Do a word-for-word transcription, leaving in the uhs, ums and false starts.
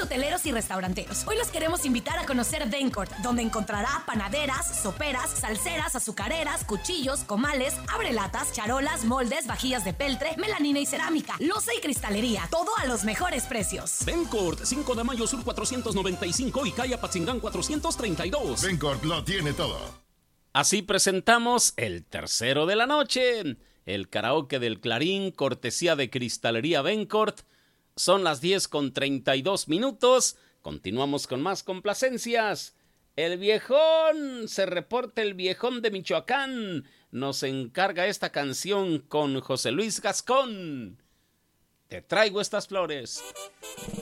hoteleros y restauranteros. Hoy los queremos invitar a conocer Dencourt, donde encontrará panaderas, soperas, salseras, azucareras, cuchillos, comales, abrelatas, charolas, moldes, vajillas de peltre, melanina y cerámica, loza y cristalería. Todo a los mejores precios. Dencourt, cinco de mayo sur cuatrocientos noventa y cinco y calle Apatzingán cuatrocientos treinta y dos. Dencourt lo tiene todo. Así presentamos el tercero de la noche, el karaoke del Clarín, cortesía de Cristalería Dencourt. Son las diez con treinta y dos minutos. Continuamos con más complacencias. El viejón, se reporta el viejón de Michoacán. Nos encarga esta canción con José Luis Gascón. Te traigo estas flores.